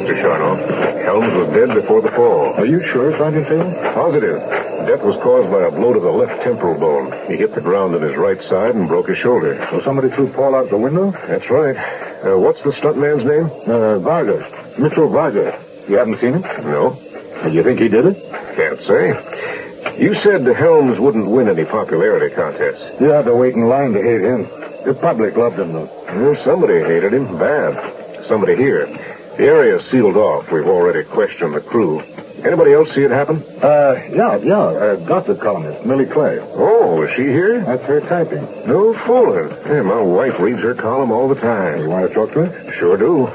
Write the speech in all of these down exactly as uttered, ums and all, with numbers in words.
Mister Sharnoff. Helms was dead before the fall. Are you sure, Sergeant Taylor? Positive. Death was caused by a blow to the left temporal bone. He hit the ground on his right side and broke his shoulder. So somebody threw Paul out the window? That's right. Uh, what's the stuntman's name? Uh, Vargas. Mitchell Vargas. You haven't seen him? No. Do you think he did it? Can't say. You said the Helms wouldn't win any popularity contests. You had to wait in line to hate him. The public loved him, though. Well, somebody hated him bad. Somebody here. The area's sealed off. We've already questioned the crew. Anybody else see it happen? Uh, yeah, yeah. Uh, gossip columnist, Millie Clay. Oh, is she here? That's her typing. No fooling. Hey, my wife reads her column all the time. You want to talk to her? Sure do.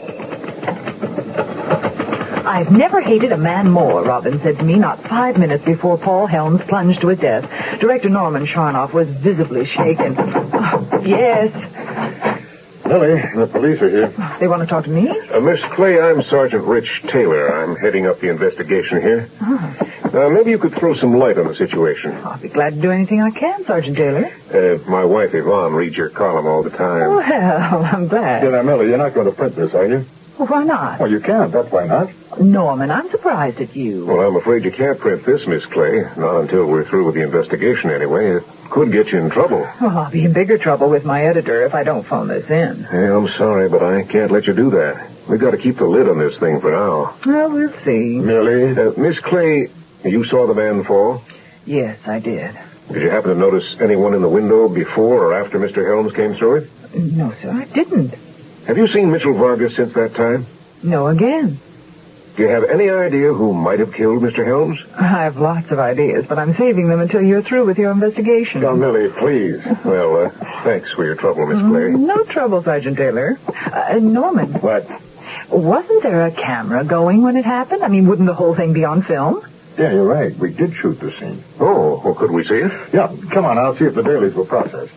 I've never hated a man more, Robin said to me not five minutes before Paul Helms plunged to his death. Director Norman Sharnoff was visibly shaken. Oh, yes. Millie, the police are here. They want to talk to me? Uh, Miss Clay, I'm Sergeant Rich Taylor. I'm heading up the investigation here. Oh. Uh, maybe you could throw some light on the situation. I'll be glad to do anything I can, Sergeant Taylor. Uh, my wife, Yvonne, reads your column all the time. Well, I'm glad. Yeah, now, Millie, you're not going to print this, are you? Well, why not? Well, you can't. That's why not. Norman, I'm surprised at you. Well, I'm afraid you can't print this, Miss Clay. Not until we're through with the investigation, anyway. It could get you in trouble. Well, I'll be in bigger trouble with my editor if I don't phone this in. Yeah, I'm sorry, but I can't let you do that. We've got to keep the lid on this thing for now. Well, we'll see. Millie? Uh, Miss Clay, you saw the man fall? Yes, I did. Did you happen to notice anyone in the window before or after Mister Helms came through it? No, sir, I didn't. Have you seen Mitchell Vargas since that time? No, again. Do you have any idea who might have killed Mister Helms? I have lots of ideas, but I'm saving them until you're through with your investigation. Now, Millie, please. Well, uh, thanks for your trouble, Miss Clay. Mm, no trouble, Sergeant Taylor. Uh, Norman. What? Wasn't there a camera going when it happened? I mean, wouldn't the whole thing be on film? Yeah, you're right. We did shoot the scene. Oh, well, could we see it? Yeah, come on. I'll see if the dailies were processed.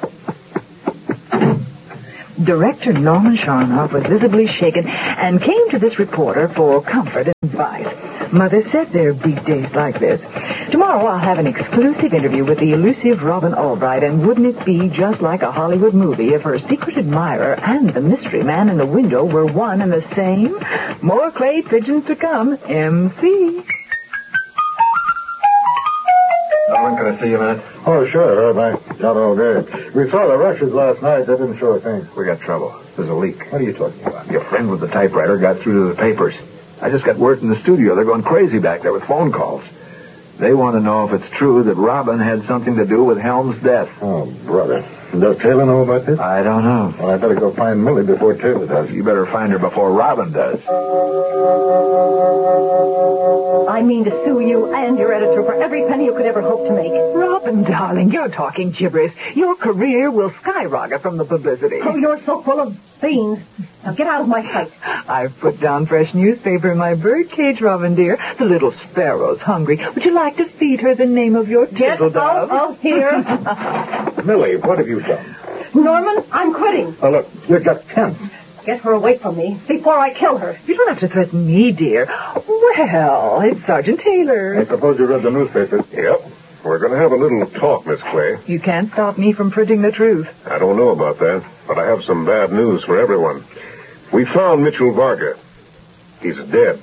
Director Norman Sharnoff was visibly shaken and came to this reporter for comfort and advice. Mother said there'd be days like this. Tomorrow I'll have an exclusive interview with the elusive Robin Albright, and wouldn't it be just like a Hollywood movie if her secret admirer and the mystery man in the window were one and the same? More clay pigeons to come. M C. Norman, can I see you a minute? Oh, sure. I got all good. We saw the rushes last night. They didn't show a thing. We got trouble. There's a leak. What are you talking about? Your friend with the typewriter got through to the papers. I just got word from the studio. They're going crazy back there with phone calls. They want to know if it's true that Robin had something to do with Helms' death. Oh, brother. Does Taylor know about this? I don't know. Well, I better go find Millie before Taylor does. You better find her before Robin does. I mean to sue you and your editor for every penny you could ever hope to make. Robin, darling, you're talking gibberish. Your career will skyrocket from the publicity. Oh, you're so full of beans. Now get out of my sight. I've put down fresh newspaper in my birdcage, Robin dear. The little sparrow's hungry. Would you like to feed her the name of your Get turtle out dove? of here. Millie, what have you done? Norman, I'm quitting. Oh, look, you got tense. Get her away from me before I kill her. You don't have to threaten me, dear. Well, it's Sergeant Taylor. I suppose you read the newspaper. Yep. We're going to have a little talk, Miss Clay. You can't stop me from printing the truth. I don't know about that, but I have some bad news for everyone. We found Mitchell Vargas. He's dead.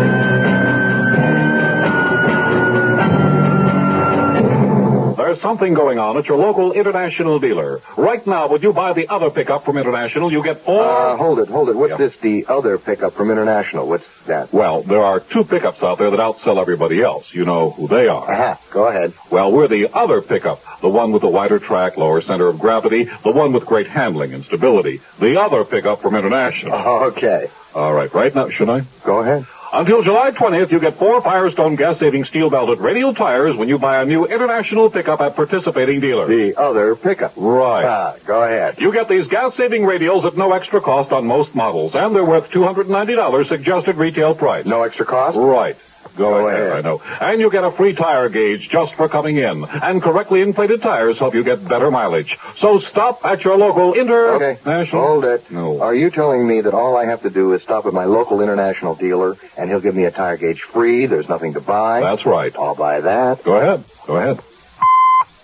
There's something going on at your local International dealer. Right now, would you buy the other pickup from International, you get four... Uh, hold it, hold it. What's Yeah. this, the other pickup from International? What's that? Well, there are two pickups out there that outsell everybody else. You know who they are. Uh-huh. Go ahead. Well, we're the other pickup. The one with the wider track, lower center of gravity. The one with great handling and stability. The other pickup from International. Okay. All right, right now, should I? Go ahead. Until July twentieth, you get four Firestone gas-saving steel-belted radial tires when you buy a new International pickup at participating dealers. The other pickup. Right. Ah, go ahead. You get these gas-saving radials at no extra cost on most models, and they're worth two hundred ninety dollars suggested retail price. No extra cost? Right. Go, Go ahead, ahead. I know. And you get a free tire gauge just for coming in. And correctly inflated tires help you get better mileage. So stop at your local Okay. International... Hold it. No. Are you telling me that all I have to do is stop at my local International dealer and he'll give me a tire gauge free? There's nothing to buy? That's right. I'll buy that. Go ahead. Go ahead.